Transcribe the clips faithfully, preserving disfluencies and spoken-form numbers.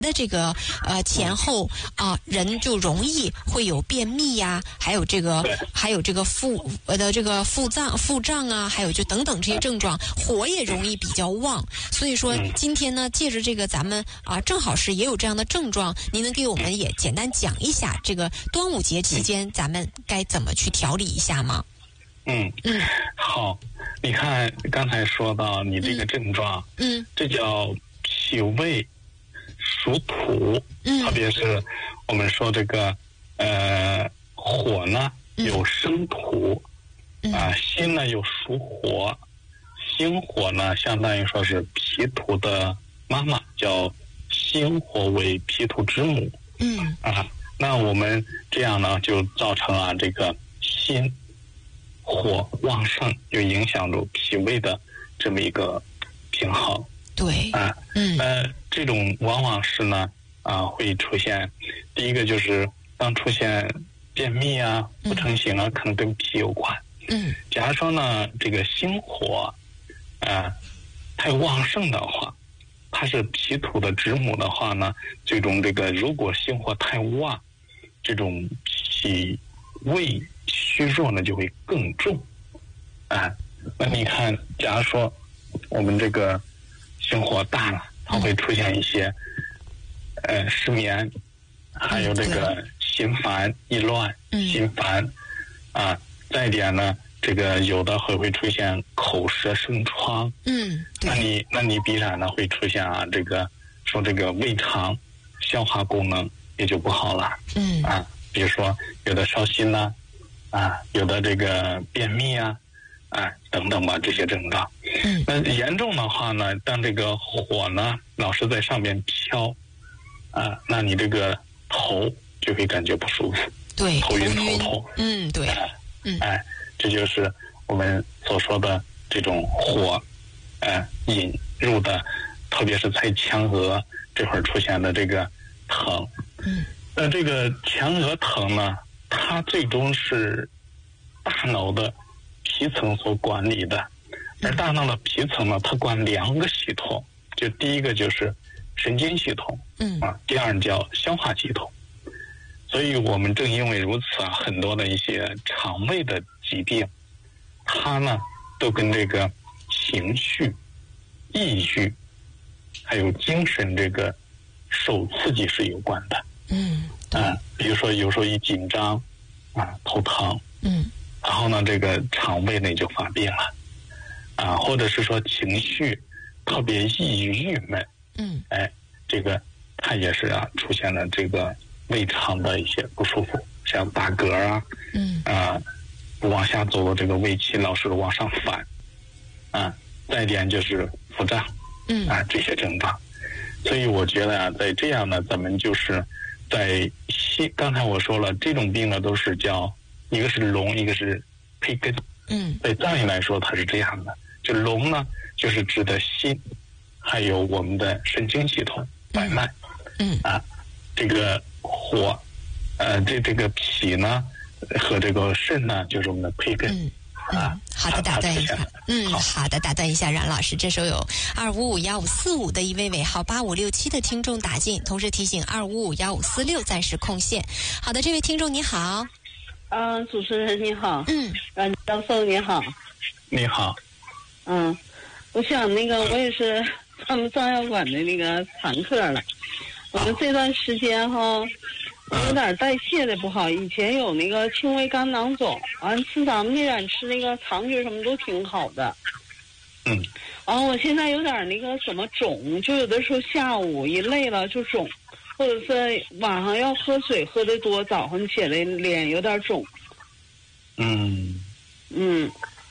的这个呃前后啊、呃，人就容易会有便秘呀、啊，还有这个还有这个腹呃的这个腹胀腹胀啊，还有就等等这些症状，火也容易比较旺。所以说今天呢，借着这个咱们啊、呃，正好是也有这样的症状，您能给我们也简单讲一下这个端午节期间咱们该怎么去调理一下吗？ 嗯嗯，好，你看刚才说到你这个症状，嗯，这叫脾胃属土，嗯，特别是我们说这个呃火呢有生土，嗯、啊心呢有属火，心火呢相当于说是脾土的妈妈，叫心火为脾土之母，嗯啊，那我们这样呢就造成啊这个心火旺盛，就影响着脾胃的这么一个平衡。对，啊，嗯，呃，这种往往是呢，啊，会出现，第一个就是当出现便秘啊、不成形啊，可能跟脾有关。嗯，假如说呢，这个心火，啊，太旺盛的话，它是脾土的之母的话呢，这种这个如果心火太旺，这种脾胃虚弱呢就会更重。啊，那你看，假如说我们这个心火大了，它会出现一些呃失眠，还有这个心烦意乱、心烦啊。再一点呢，这个有的会会出现口舌生疮。嗯，那你那你必然呢会出现啊，这个说这个胃肠消化功能也就不好了。嗯啊，比如说有的烧心呐，啊，有的这个便秘啊。啊，等等吧，这些症状。嗯，那严重的话呢，当这个火呢老是在上面飘，啊，那你这个头就会感觉不舒服，对，头晕头痛。嗯，对，嗯，哎，这就是我们所说的这种火，呃，引入的，特别是在前额这会儿出现的这个疼。嗯，那这个前额疼呢，它最终是大脑的皮层所管理的，而大脑的皮层呢，它管两个系统，就第一个就是神经系统，嗯啊，第二叫消化系统。所以我们正因为如此啊，很多的一些肠胃的疾病，它呢都跟这个情绪、抑郁，还有精神这个受刺激是有关的。嗯啊，比如说有时候一紧张啊，头疼，嗯。然后呢，这个肠胃呢就发病了，啊，或者是说情绪特别抑郁郁闷，嗯，哎，这个它也是啊出现了这个胃肠的一些不舒服，像打嗝啊，嗯，啊，往下走的这个胃气老是往上反，啊，再一点就是腹胀，嗯，啊这些症状，所以我觉得啊，在这样呢，咱们就是在西，刚才我说了，这种病呢都是叫。一个是龙，一个是胚根。嗯，在藏语来说，它是这样的。就龙呢，就是指的心，还有我们的神经系统、百脉。嗯啊，这个火，呃，这这个脾呢和这个肾呢，就是我们的胚根。嗯啊， 好的，打断一下。嗯，好的，打断一下，冉老师，这时候有二五五幺五四五的一位尾号八五六七的听众打进，同时提醒二五五幺五四六暂时空线。好的，这位听众你好。 嗯，主持人你好。嗯，阮教授你好。 你好。 嗯，我想那个我也是咱们照药馆的那个常客了。我们这段时间哈，有点代谢的不好。以前有那个轻微肝囊肿，完吃咱们那点吃那个肠菌什么都挺好的。 嗯。 然后我现在有点那个什么肿，就有的时候下午一累了就肿。或者是晚上要喝水喝得多，早上起来脸有点肿。 嗯嗯，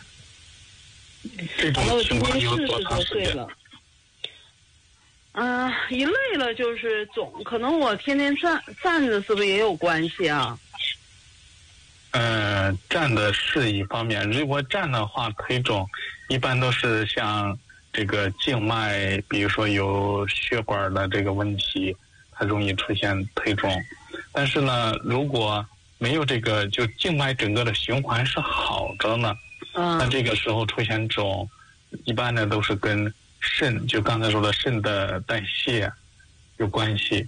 这种情况有多长时间了？ 啊、呃，一累了就是肿，可能我天天站站着，是不是也有关系啊？ 呃，站的是一方面，如果站的话，腿肿一般都是像这个静脉，比如说有血管的这个问题。它容易出现腿肿，但是呢，如果没有这个，就静脉整个的循环是好着呢，嗯，那这个时候出现肿，一般呢都是跟肾，就刚才说的肾的代谢， 有关系。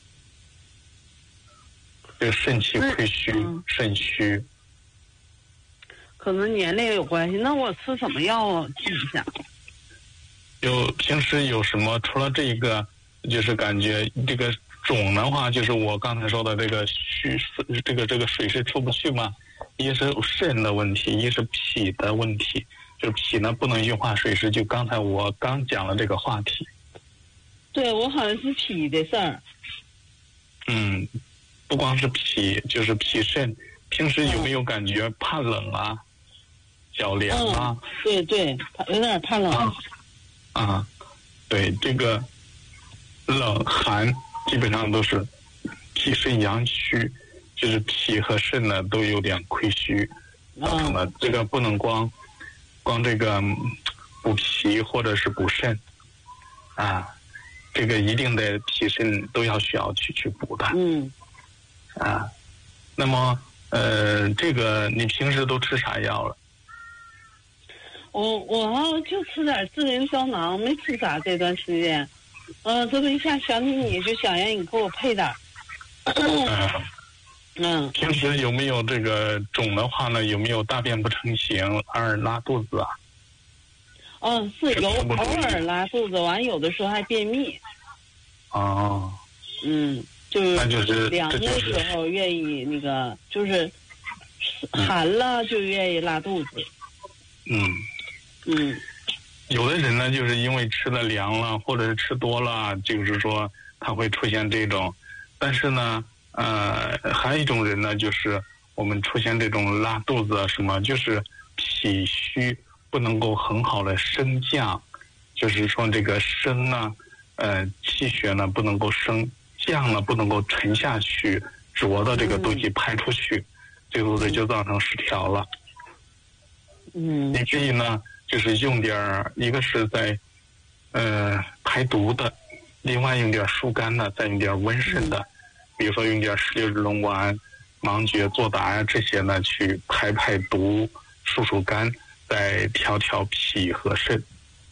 这个肾气亏虚，嗯、肾虚， 可能年龄有关系。那我吃什么药啊？记一下。 有平时有什么？除了这个，就是感觉这个肿的话，就是我刚才说的这个虚，这个这个水是出不去嘛。一是肾的问题，一是脾的问题。就是脾呢不能运化水湿，就刚才我刚讲了这个话题。 对，我好像是脾的事儿。 嗯，不光是脾，就是脾肾。平时有没有感觉怕冷啊、脚凉啊？ 嗯、对对，有点怕冷。 啊啊，对，这个冷寒基本上都是脾肾阳虚，就是脾和肾呢都有点亏虚，造成了这个不能光光这个补脾或者是补肾啊，这个一定得脾肾都要需要去去补的。 嗯， 啊，那么呃，这个你平时都吃啥药了？ 我我就吃点智灵胶囊，没吃啥这段时间。嗯，这不一下想起你就想让你给我配点。 嗯。 嗯。 平时有没有这个肿的话呢？有没有大便不成形，二拉肚子啊？ 嗯，是有偶尔拉肚子，完有的时候还便秘。 哦。 嗯，就是那就是凉的时候愿意那个，就是寒了就愿意拉肚子。 嗯。 嗯， 有的人呢，就是因为吃的凉了，或者是吃多了，就是说他会出现这种。但是呢，呃，还有一种人呢，就是我们出现这种拉肚子啊什么，就是脾虚不能够很好的升降，就是说这个升呢，呃，气血呢不能够升，降呢不能够沉下去，浊的这个东西排出去，嗯、最后呢就造成失调了。 嗯， 你可以呢。就是用点儿，一个是在呃排毒的，另外用点疏肝的，再用点温肾的，比如说用点石榴日龙丸、芒蕨、作答呀这些呢，去排排毒、疏疏肝，再调调脾和肾。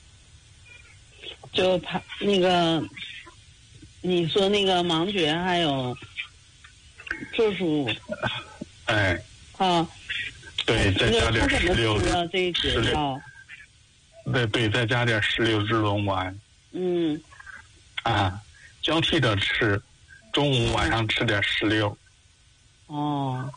就排那个，你说那个芒蕨还有做主， 哎， 啊， 对，再加点石榴， 啊，这一节药。 对对，再加点石榴日龙丸。 嗯。 啊，交替着吃，中午晚上吃点石榴。 哦。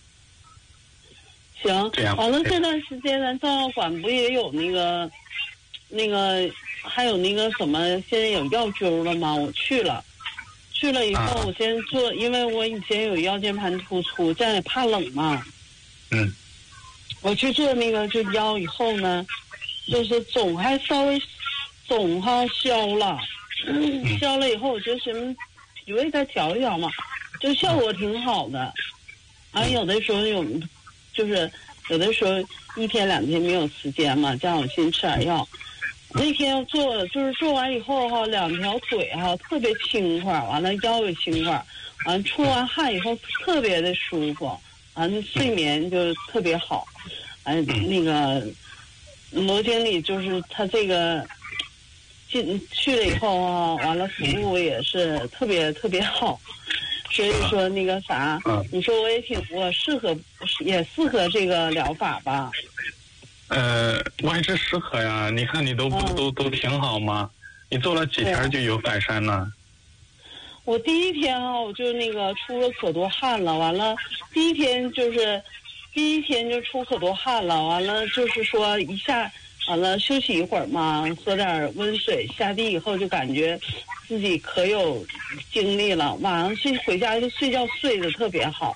行。 这样。 完了，这段时间咱照药馆不也有那个，那个还有那个什么，现在有药灸了吗？我去了，去了以后、啊、我先做，因为我以前有腰间盘突出，这样也怕冷嘛。 嗯。 我去做那个就腰以后呢。就是肿还稍微肿哈消了，嗯、消了以后我就寻思脾胃再调一调嘛，就效果挺好的。完、啊、有的时候有，就是有的时候一天两天没有时间嘛，这样我先吃点药。那天做就是做完以后哈，两条腿哈特别轻快，完了腰也轻快，完出完汗以后特别的舒服，完了睡眠就特别好，完那个。罗经理就是他这个进去了以后啊，完了服务也是特别特别好，所以说那个啥，你说我也挺我适合也适合这个疗法吧？ 呃，我还是适合呀。你看你都、嗯、都都挺好嘛，你做了几天就有改善了？ 我第一天啊，我就那个出了可多汗了，完了第一天就是。第一天就出可多汗了，完了就是说一下，完了休息一会儿嘛，喝点温水，下地以后就感觉自己可有精力了，晚上睡回家就睡觉睡得特别好。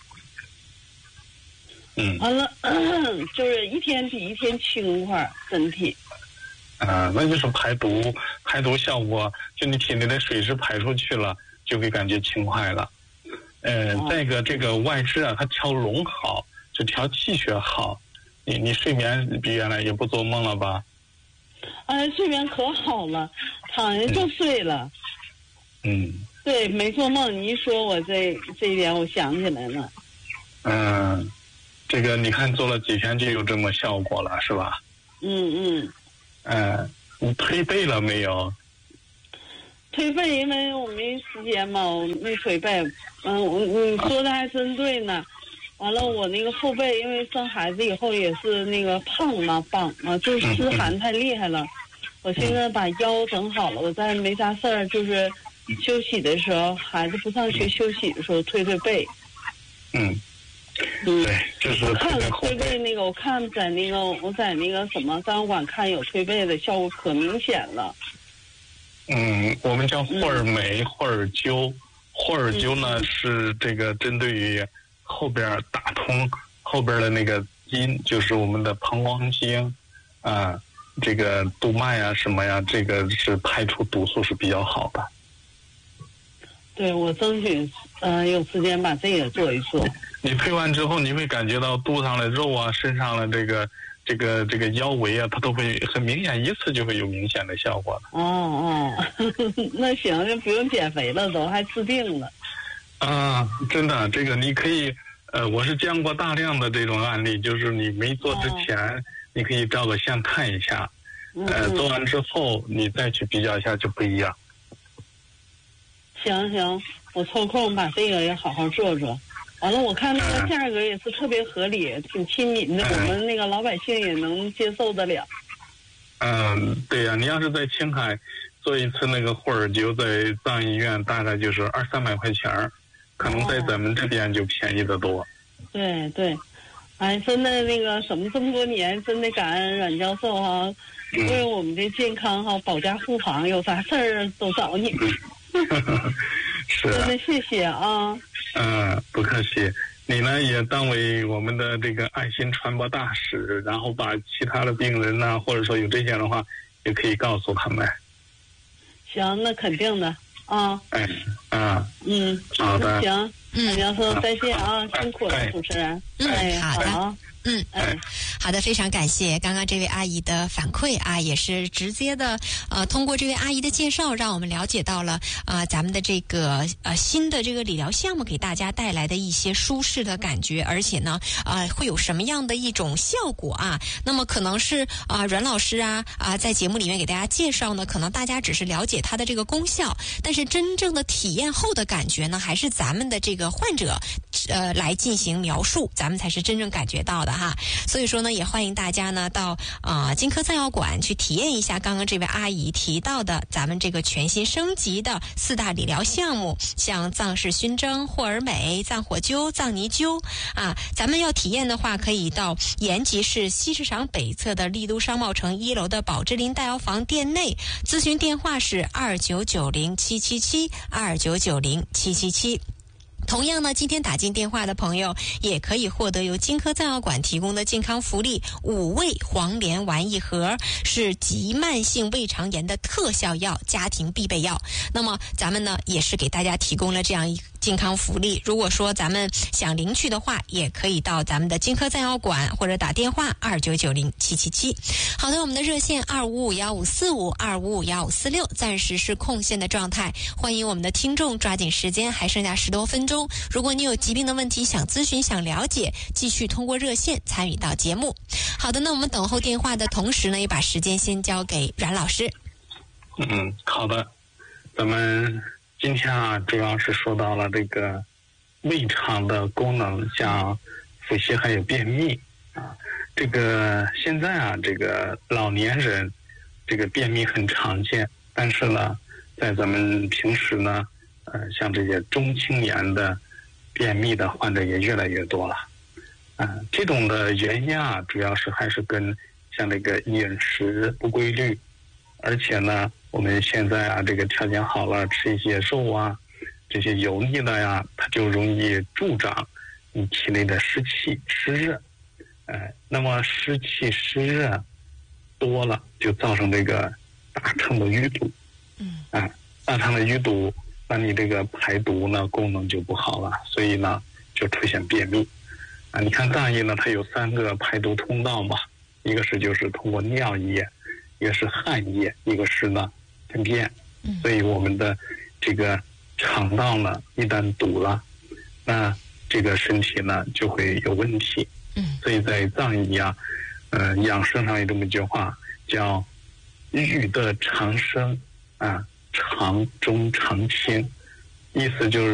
嗯。 完了、嗯，就是一天比一天轻快身体。 啊，那就是排毒，排毒效果，就你体内的水湿排出去了，就会感觉轻快了。呃，再一个这个外治啊，它调拢好。就调气血好，你你睡眠比原来也不做梦了吧？ 哎，睡眠可好了，躺下就睡了。 嗯。 对，没做梦。你一说我这这一点，我想起来了。 嗯，这个你看做了几天就有这么效果了，是吧？ 嗯嗯。 嗯，你推背了没有？ 推背，因为我没时间嘛，我没推背。嗯，我你说的还真对呢。完了，我那个后背，因为生孩子以后也是那个胖嘛、绑嘛，就是湿寒太厉害了。我现在把腰整好了，我再没啥事儿，就是休息的时候，孩子不上学休息的时候推推背。 嗯。 嗯， 对，就是我看了推背那个，我看在那个我在那个什么照相馆看有推背的效果可明显了。 嗯，我们叫霍尔梅、霍尔灸，霍尔灸呢、嗯、是这个针对于后边打通后边的那个筋，就是我们的膀胱经啊，这个督脉啊什么呀，这个是排除毒素是比较好的。 对，我争取呃有时间把这个做一做。 你推完之后，你会感觉到肚上的肉啊，身上的这个这个这个腰围啊，它都会很明显，一次就会有明显的效果的。 哦哦，那行，就不用减肥了，都还治病了。 啊，真的，这个你可以，呃，我是见过大量的这种案例，就是你没做之前，哦、你可以照个相看一下，呃， 嗯、 做完之后你再去比较一下就不一样。 行行，我抽空把这个也好好做做。完了，我看那个价格也是特别合理，挺亲民的，我们那个老百姓也能接受得了。 嗯，对呀、啊，你要是在青海做一次那个霍尔灸，在藏医院大概就是二三百块钱，可能在咱们这边就便宜得多。哦、 对对，哎，真的那个什么，这么多年真的感恩阮教授哈、啊， 嗯、 为我们的健康哈保驾护航，有啥事儿都找你。 是、啊， 真的谢谢啊。 嗯，不客气。你呢也当为我们的这个爱心传播大使，然后把其他的病人呢，或者说有这些的话，也可以告诉他们。 行，那肯定的啊。 哎，啊， 嗯， 好的。 行，嗯，教授再见啊，辛苦了， 哎、 主持人。 嗯， 哎， 好的。 好嗯， 哎， 好的，非常感谢刚刚这位阿姨的反馈啊，也是直接的呃，通过这位阿姨的介绍，让我们了解到了呃咱们的这个呃新的这个理疗项目给大家带来的一些舒适的感觉，而且呢呃会有什么样的一种效果啊？那么可能是啊、呃、阮老师啊啊、呃、在节目里面给大家介绍呢，可能大家只是了解它的这个功效，但是真正的体验后的感觉呢，还是咱们的这个患者呃来进行描述，咱们才是真正感觉到的。哈，所以说呢，也欢迎大家呢到啊、呃、金科藏药馆去体验一下刚刚这位阿姨提到的咱们这个全新升级的四大理疗项目，像藏式熏蒸、霍尔美、藏火灸、藏泥灸啊。咱们要体验的话，可以到延吉市西市场北侧的丽都商贸城一楼的宝芝林大药房店内，咨询电话是二九九零七七七二九九零七七七。同样呢，今天打进电话的朋友也可以获得由金科藏药馆提供的健康福利五味黄连丸一盒，是急慢性胃肠炎的特效药，家庭必备药。那么咱们呢也是给大家提供了这样一健康福利，如果说咱们想领取的话，也可以到咱们的金科藏药馆或者打电话二九九零七七七。好的，我们的热线二五五幺五四五二五五幺五四六暂时是空线的状态，欢迎我们的听众抓紧时间，还剩下十多分钟。如果你有疾病的问题想咨询想了解，继续通过热线参与到节目。好的，那我们等候电话的同时呢，也把时间先交给阮老师。 嗯，好的。咱们今天啊，主要是说到了这个胃肠的功能，像腹泻还有便秘啊。这个现在啊，这个老年人这个便秘很常见，但是呢，在咱们平时呢。呃，像这些中青年的便秘的患者也越来越多了。啊、呃，这种的原因啊，主要是还是跟像这个饮食不规律，而且呢，我们现在啊，这个条件好了，吃一些肉啊，这些油腻的呀，它就容易助长你体内的湿气湿热。呃，那么湿气湿热多了，就造成这个大肠的淤堵。嗯。啊，大肠的淤堵。那你这个排毒呢功能就不好了，所以呢就出现便秘啊。你看藏医呢，它有三个排毒通道嘛，一个是就是通过尿液，一个是汗液，一个是呢粪便。所以我们的这个肠道呢一旦堵了，那这个身体呢就会有问题。所以在藏医啊，呃，养生上有这么一句话叫“欲得长生啊， 常中常青，意思就是